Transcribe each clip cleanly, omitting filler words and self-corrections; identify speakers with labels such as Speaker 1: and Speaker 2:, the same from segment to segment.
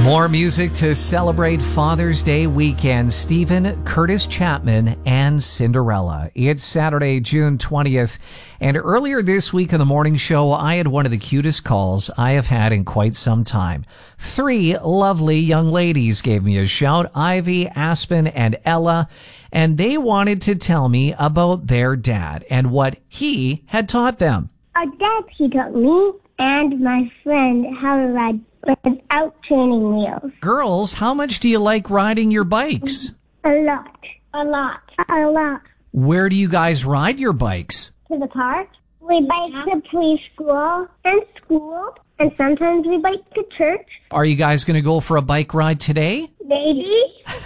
Speaker 1: More music to celebrate Father's Day weekend. Stephen, Curtis Chapman, and Cinderella. It's Saturday, June 20th. And earlier this week on the morning show, I had one of the cutest calls I have had in quite some time. 3 lovely young ladies gave me a shout, Ivy, Aspen, and Ella. And they wanted to tell me about their dad and what he had taught them.
Speaker 2: Our dad, he taught me and my friend how to ride without training wheels.
Speaker 1: Girls, how much do you like riding your bikes?
Speaker 2: A lot. A lot. A lot.
Speaker 1: Where do you guys ride your bikes?
Speaker 2: To the park. We bike to preschool and school, and sometimes we bike to church.
Speaker 1: Are you guys going to go for a bike ride today?
Speaker 2: Maybe.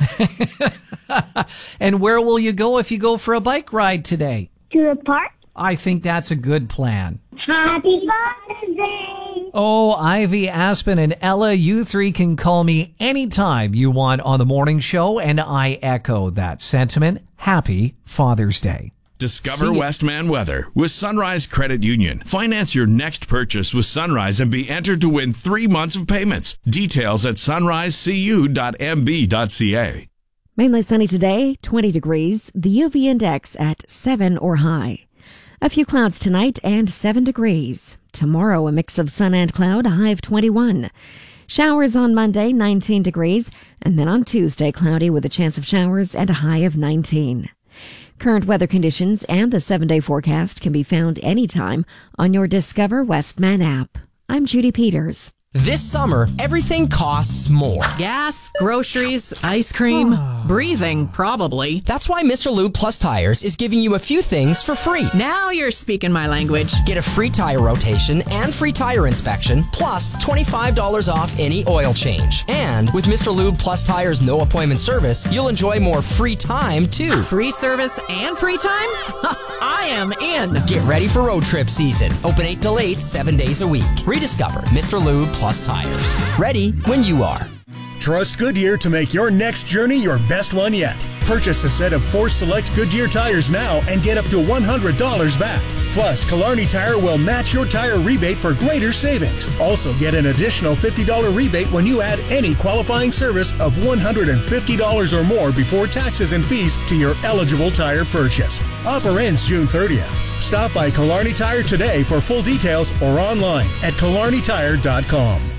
Speaker 1: And where will you go if you go for a bike ride today?
Speaker 2: To the park.
Speaker 1: I think that's a good plan.
Speaker 2: Happy Father's Day!
Speaker 1: Oh, Ivy, Aspen, and Ella, you 3 can call me anytime you want on the morning show, and I echo that sentiment. Happy Father's Day.
Speaker 3: Discover Westman weather with Sunrise Credit Union. Finance your next purchase with Sunrise and be entered to win 3 months of payments. Details at sunrisecu.mb.ca.
Speaker 4: Mainly sunny today, 20 degrees. The UV index at 7 or high. A few clouds tonight and 7 degrees. Tomorrow, a mix of sun and cloud, a high of 21. Showers on Monday, 19 degrees. And then on Tuesday, cloudy with a chance of showers and a high of 19. Current weather conditions and the 7-day forecast can be found anytime on your Discover Westman app. I'm Judy Peters.
Speaker 5: This summer, everything costs more.
Speaker 6: Gas, groceries, ice cream, breathing, probably.
Speaker 5: That's why Mr. Lube Plus Tires is giving you a few things for free.
Speaker 6: Now you're speaking my language.
Speaker 5: Get a free tire rotation and free tire inspection, plus $25 off any oil change. And with Mr. Lube Plus Tires' no appointment service, you'll enjoy more free time, too.
Speaker 6: Free service and free time? I am in.
Speaker 5: Get ready for road trip season. Open 8 till 8, 7 days a week. Rediscover Mr. Lube Plus Tires. Ready when you are.
Speaker 7: Trust Goodyear to make your next journey your best one yet. Purchase a set of 4 select Goodyear tires now and get up to $100 back. Plus, Killarney Tire will match your tire rebate for greater savings. Also, get an additional $50 rebate when you add any qualifying service of $150 or more before taxes and fees to your eligible tire purchase. Offer ends June 30th. Stop by Killarney Tire today for full details or online at killarneytire.com.